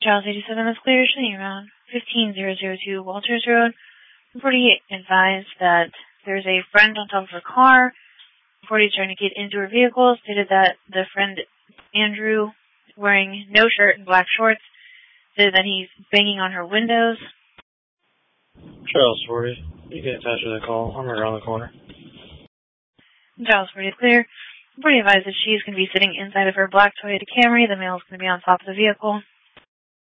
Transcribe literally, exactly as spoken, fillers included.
Charles eighty-seven is clear, showing around fifteen thousand two Walters Road. Reportedly advised that there's a friend on top of her car. Reportedly trying to get into her vehicle. Stated that the friend, Andrew, wearing no shirt and black shorts, said that he's banging on her windows. Charles forty. You can attach to the call. I'm right around the corner. Charles forty is clear. Reportedly advised that she's going to be sitting inside of her black Toyota Camry. The male is going to be on top of the vehicle.